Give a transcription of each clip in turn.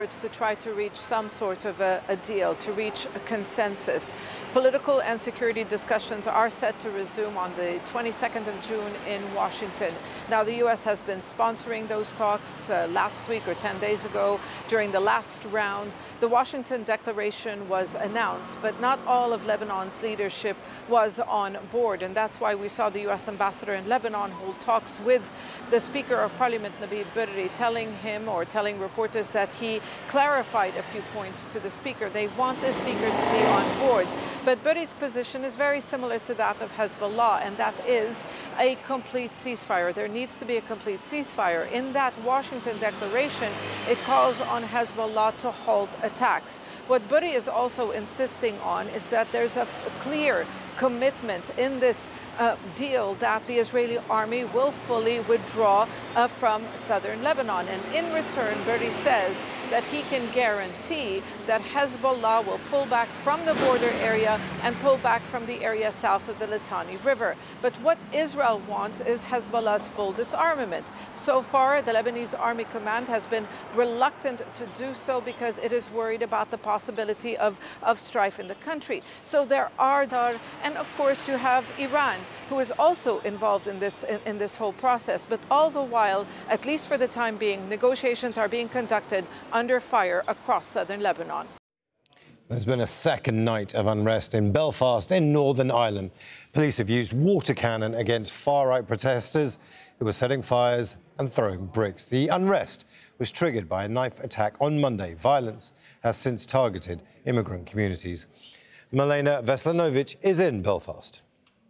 to try to reach some sort of a deal, to reach a consensus. Political and security discussions are set to resume on the 22nd of June in Washington. Now, the U.S. has been sponsoring those talks last week or 10 days ago during the last round. The Washington Declaration was announced, but not all of Lebanon's leadership was on board, and that's why we saw the U.S. ambassador in Lebanon hold talks with the Speaker of Parliament, Nabih Berri, telling reporters that he clarified a few points to the Speaker. They want the Speaker to be on board. But Berri's position is very similar to that of Hezbollah, and that is a complete ceasefire. There needs to be a complete ceasefire. In that Washington Declaration, it calls on Hezbollah to halt attacks. What Berri is also insisting on is that there's a clear commitment in this deal that the Israeli army will fully withdraw from southern Lebanon. And in return, Berri says that he can guarantee that Hezbollah will pull back from the border area and pull back from the area south of the Litani River. But what Israel wants is Hezbollah's full disarmament. So far, the Lebanese Army Command has been reluctant to do so because it is worried about the possibility of strife in the country. So there are, and of course you have Iran, who is also involved in this whole process. But all the while, at least for the time being, negotiations are being conducted under fire across southern Lebanon. There's been a second night of unrest in Belfast in Northern Ireland. Police have used water cannon against far-right protesters who were setting fires and throwing bricks. The unrest was triggered by a knife attack on Monday. Violence has since targeted immigrant communities. Milena Veselinovic is in Belfast.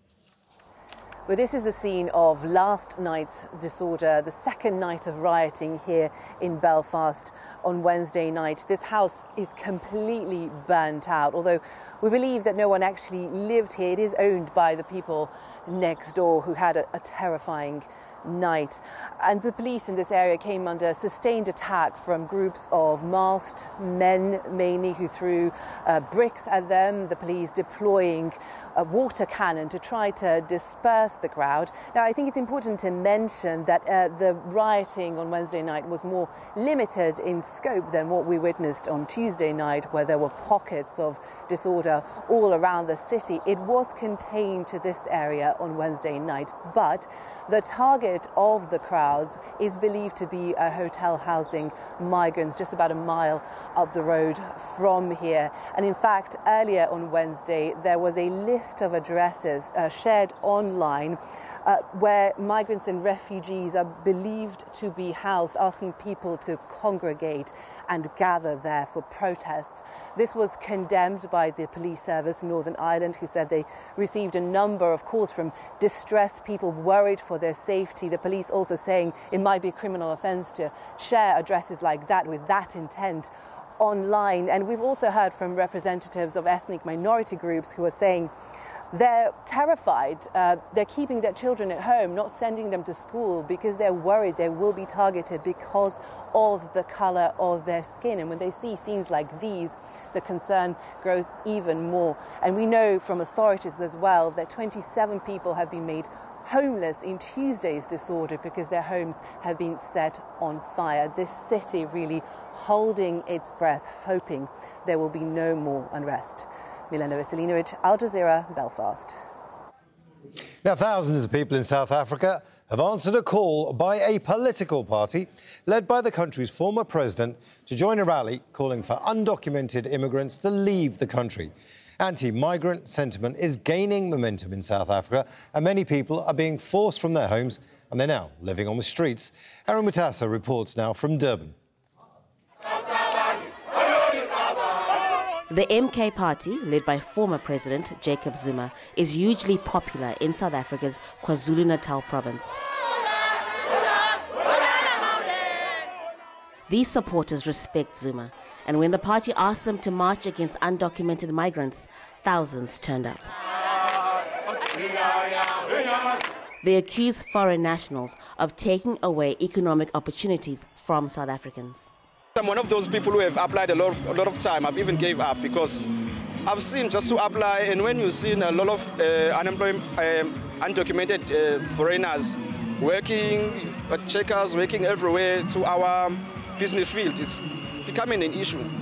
Well, this is the scene of last night's disorder, the second night of rioting here in Belfast on Wednesday night. This house is completely burnt out, although we believe that no one actually lived here. It is owned by the people next door who had a terrifying night. And the police in this area came under sustained attack from groups of masked men, mainly, who threw bricks at them, the police deploying a water cannon to try to disperse the crowd. Now, I think it's important to mention that the rioting on Wednesday night was more limited in scope than what we witnessed on Tuesday night, where there were pockets of disorder all around the city. It was contained to this area on Wednesday night, but the target of the crowds is believed to be a hotel housing migrants just about a mile up the road from here. And in fact, earlier on Wednesday, there was a list of addresses shared online where migrants and refugees are believed to be housed, asking people to congregate and gather there for protests. This was condemned by the police service in Northern Ireland, who said they received a number of calls from distressed people worried for their safety. The police also saying it might be a criminal offence to share addresses like that with that intent online. And we've also heard from representatives of ethnic minority groups who are saying they're terrified. They're keeping their children at home, not sending them to school because they're worried they will be targeted because of the colour of their skin. And when they see scenes like these, the concern grows even more. And we know from authorities as well that 27 people have been made homeless in Tuesday's disorder because their homes have been set on fire. This city really holding its breath, hoping there will be no more unrest. Milena Veselinovic, Al Jazeera, Belfast. Now, thousands of people in South Africa have answered a call by a political party led by the country's former president to join a rally calling for undocumented immigrants to leave the country. Anti-migrant sentiment is gaining momentum in South Africa, and many people are being forced from their homes and they're now living on the streets. Aaron Mutasa reports now from Durban. The MK party, led by former President Jacob Zuma, is hugely popular in South Africa's KwaZulu-Natal province. These supporters respect Zuma, and when the party asked them to march against undocumented migrants, thousands turned up. They accuse foreign nationals of taking away economic opportunities from South Africans. I'm one of those people who have applied a lot of time. I've even gave up because I've seen just to apply, and when you've seen a lot of undocumented foreigners working, checkers working everywhere to our business field, becoming an issue.